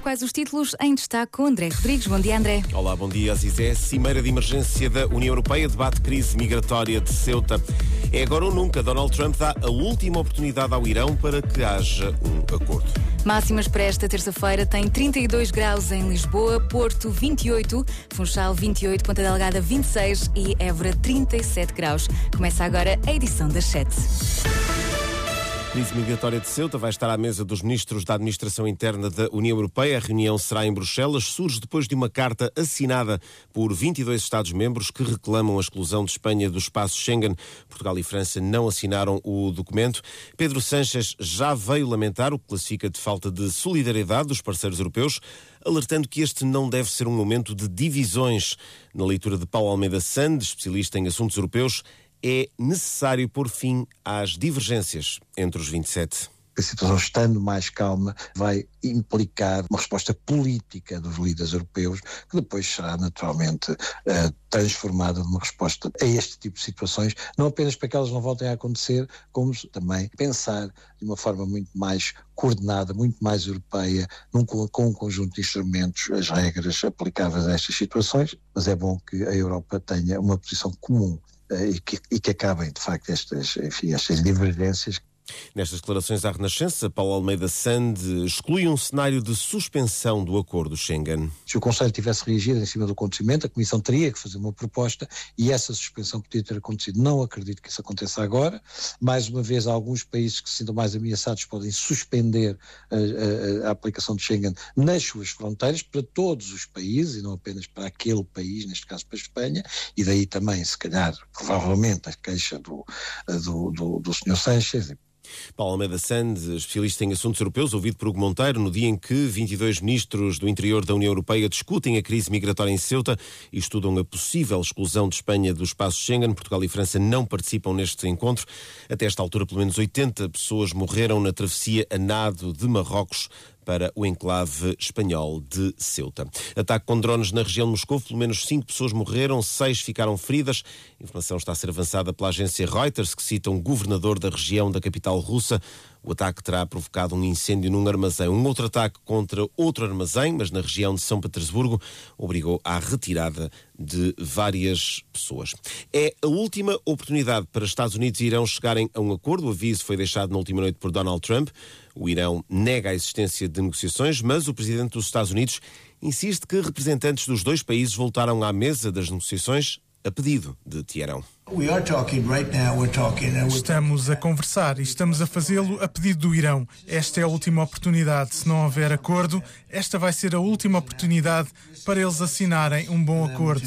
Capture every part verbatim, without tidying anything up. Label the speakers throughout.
Speaker 1: quais os títulos em destaque com André Rodrigues. Bom dia, André.
Speaker 2: Olá, bom dia, Azizé. Cimeira de emergência da União Europeia debate crise migratória de Ceuta. É agora ou nunca. Donald Trump dá a última oportunidade ao Irão para que haja um acordo.
Speaker 1: Máximas para esta terça-feira tem trinta e dois graus em Lisboa, Porto vinte e oito, Funchal vinte e oito, Ponta Delgada vinte e seis e Évora trinta e sete graus. Começa agora a edição das sete.
Speaker 2: A crise migratória de Ceuta vai estar à mesa dos ministros da Administração Interna da União Europeia. A reunião será em Bruxelas. Surge depois de uma carta assinada por vinte e dois Estados-membros que reclamam a exclusão de Espanha do espaço Schengen. Portugal e França não assinaram o documento. Pedro Sánchez já veio lamentar o que classifica de falta de solidariedade dos parceiros europeus, alertando que este não deve ser um momento de divisões. Na leitura de Paulo Almeida Sanz, especialista em assuntos europeus, é necessário pôr fim às divergências entre os vinte e sete.
Speaker 3: A situação estando mais calma vai implicar uma resposta política dos líderes europeus que depois será naturalmente uh, transformada numa resposta a este tipo de situações, não apenas para que elas não voltem a acontecer, como também pensar de uma forma muito mais coordenada, muito mais europeia, num, com um conjunto de instrumentos, as regras aplicáveis a estas situações, mas é bom que a Europa tenha uma posição comum uh, e, que, e que acabem de facto estas, enfim, estas divergências.
Speaker 2: Nestas declarações à Renascença, Paulo Almeida Sanz exclui um cenário de suspensão do acordo Schengen.
Speaker 3: Se o Conselho tivesse reagido em cima do acontecimento, a Comissão teria que fazer uma proposta e essa suspensão podia ter acontecido. Não acredito que isso aconteça agora. Mais uma vez, alguns países que se sintam mais ameaçados podem suspender a, a, a aplicação de Schengen nas suas fronteiras para todos os países e não apenas para aquele país, neste caso para a Espanha, e daí também, se calhar, provavelmente, a queixa do, do, do, do senhor Sánchez.
Speaker 2: Paulo Almeida Sanz, especialista em assuntos europeus, ouvido por Hugo Monteiro, no dia em que vinte e dois ministros do interior da União Europeia discutem a crise migratória em Ceuta e estudam a possível exclusão de Espanha do espaço Schengen. Portugal e França não participam neste encontro. Até esta altura, pelo menos oitenta pessoas morreram na travessia a nado de Marrocos para o enclave espanhol de Ceuta. Ataque com drones na região de Moscou, pelo menos cinco pessoas morreram, seis ficaram feridas. A informação está a ser avançada pela agência Reuters, que cita um governador da região da capital russa. O ataque terá provocado um incêndio num armazém. Um outro ataque contra outro armazém, mas na região de São Petersburgo, obrigou à retirada de várias pessoas. É a última oportunidade para Estados Unidos e Irão chegarem a um acordo. O aviso foi deixado na última noite por Donald Trump. O Irão nega a existência de negociações, mas o presidente dos Estados Unidos insiste que representantes dos dois países voltaram à mesa das negociações a pedido de Teherão.
Speaker 4: Estamos a conversar e estamos a fazê-lo a pedido do Irão. Esta é a última oportunidade. Se não houver acordo, esta vai ser a última oportunidade para eles assinarem um bom acordo.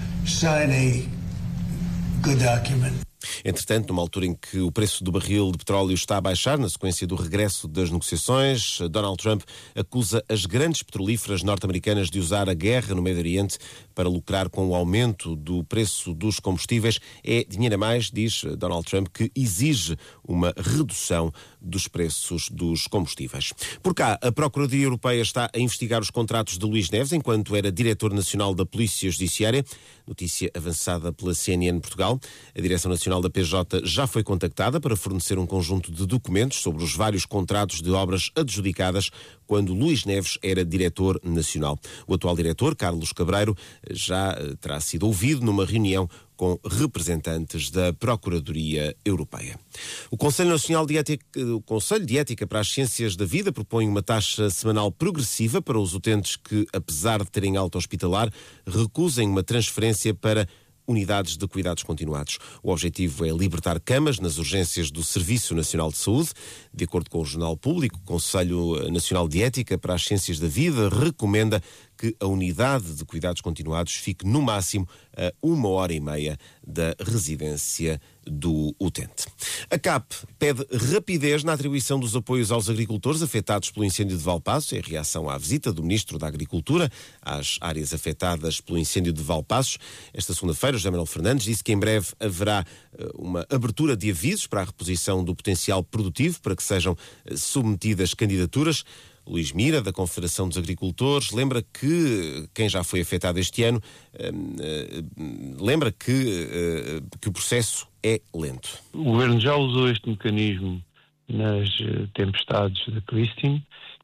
Speaker 2: Entretanto, numa altura em que o preço do barril de petróleo está a baixar, na sequência do regresso das negociações, Donald Trump acusa as grandes petrolíferas norte-americanas de usar a guerra no Médio Oriente para lucrar com o aumento do preço dos combustíveis. É dinheiro a mais, diz Donald Trump, que exige uma redução dos preços dos combustíveis. Por cá, a Procuradoria Europeia está a investigar os contratos de Luís Neves enquanto era diretor nacional da Polícia Judiciária. Notícia avançada pela C N N Portugal. A Direção Nacional da P J já foi contactada para fornecer um conjunto de documentos sobre os vários contratos de obras adjudicadas quando Luís Neves era diretor nacional. O atual diretor, Carlos Cabreiro, já terá sido ouvido numa reunião com representantes da Procuradoria Europeia. O Conselho Nacional de Ética, o Conselho de Ética para as Ciências da Vida propõe uma taxa semanal progressiva para os utentes que, apesar de terem alta hospitalar, recusem uma transferência para unidades de cuidados continuados. O objetivo é libertar camas nas urgências do Serviço Nacional de Saúde. De acordo com o Jornal Público, o Conselho Nacional de Ética para as Ciências da Vida recomenda que a unidade de cuidados continuados fique no máximo a uma hora e meia da residência do utente. A C A P pede rapidez na atribuição dos apoios aos agricultores afetados pelo incêndio de Valpaços, em reação à visita do Ministro da Agricultura às áreas afetadas pelo incêndio de Valpaços. Esta segunda-feira, José Manuel Fernandes disse que em breve haverá uma abertura de avisos para a reposição do potencial produtivo para que sejam submetidas candidaturas. Luís Mira, da Confederação dos Agricultores, lembra que quem já foi afetado este ano lembra que, que o processo é lento.
Speaker 5: O Governo já usou este mecanismo nas tempestades da Christine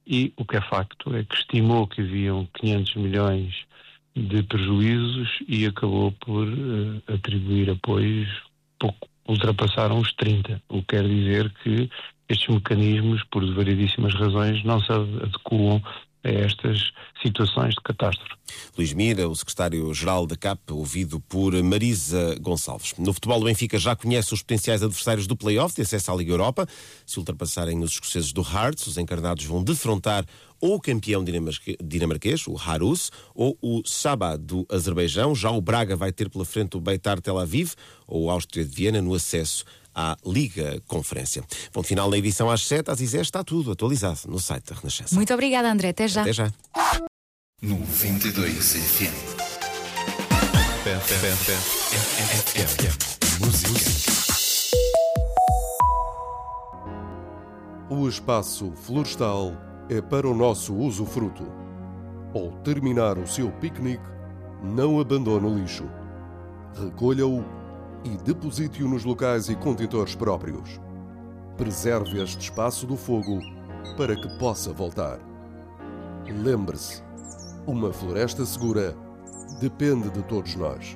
Speaker 5: e o que é facto é que estimou que haviam quinhentos milhões de prejuízos e acabou por uh, atribuir apoios, pouco ultrapassaram os trinta, o que quer dizer que estes mecanismos, por variedíssimas razões, não se adequam a estas situações de catástrofe.
Speaker 2: Luís Mira, o secretário-geral da C A P, ouvido por Marisa Gonçalves. No futebol, o Benfica já conhece os potenciais adversários do play-off de acesso à Liga Europa. Se ultrapassarem os escoceses do Hearts, os encarnados vão defrontar ou o campeão dinamarquês, o Harus, ou o Sabah do Azerbaijão. Já o Braga vai ter pela frente o Beitar Tel Aviv ou o Áustria de Viena no acesso à Liga Conferência. Ponto final na edição às sete, às Isés, está tudo atualizado no site da Renascença.
Speaker 1: Muito obrigada, André. Até já.
Speaker 2: Até já.
Speaker 6: noventa e dois F M. Música.
Speaker 7: O espaço florestal é para o nosso usufruto. Ao terminar o seu piquenique, não abandone o lixo. Recolha-o e deposite-o nos locais e contentores próprios. Preserve este espaço do fogo para que possa voltar. Lembre-se, uma floresta segura depende de todos nós.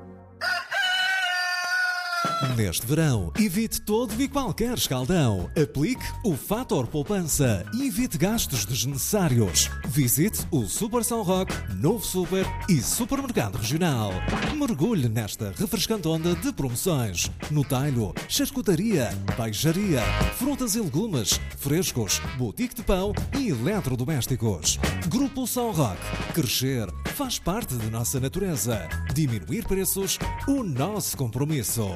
Speaker 8: Neste verão, evite todo e qualquer escaldão. Aplique o Fator Poupança e evite gastos desnecessários. Visite o Super São Roque, Novo Super e Supermercado Regional. Mergulhe nesta refrescante onda de promoções. No talho, charcutaria, peixaria, frutas e legumes, frescos, boutique de pão e eletrodomésticos. Grupo São Roque. Crescer faz parte da nossa natureza. Diminuir preços, o nosso compromisso.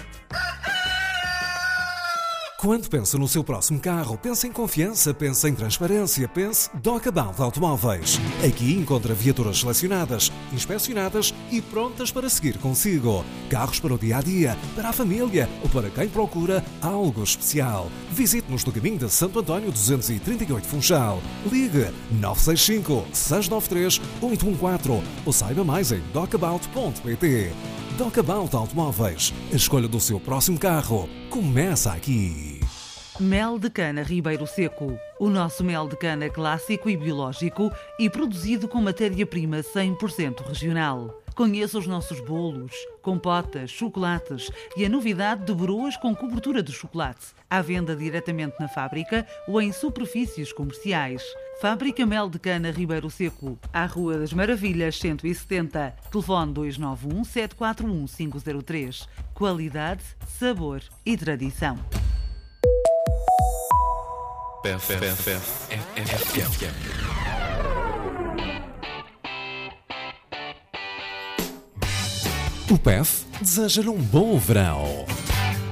Speaker 8: Quando pensa no seu próximo carro, pensa em confiança, pensa em transparência, pense Docabal Automóveis. Aqui encontra viaturas selecionadas, inspecionadas e prontas para seguir consigo. Carros para o dia-a-dia, para a família ou para quem procura algo especial. Visite-nos no caminho de Santo António duzentos e trinta e oito Funchal. Ligue nove seis cinco, seis nove três, oito um quatro ou saiba mais em docabout ponto pt. Docabout Automóveis. A escolha do seu próximo carro começa aqui.
Speaker 9: Mel de cana Ribeiro Seco. O nosso mel de cana clássico e biológico e produzido com matéria-prima cem por cento regional. Conheça os nossos bolos, compotas, chocolates e a novidade de broas com cobertura de chocolate. À venda diretamente na fábrica ou em superfícies comerciais. Fábrica Mel de Cana Ribeiro Seco. À Rua das Maravilhas, cento e setenta. Telefone dois nove um, sete quatro um, cinco zero três. Qualidade, sabor e tradição.
Speaker 8: O P E F deseja-lhe um bom verão.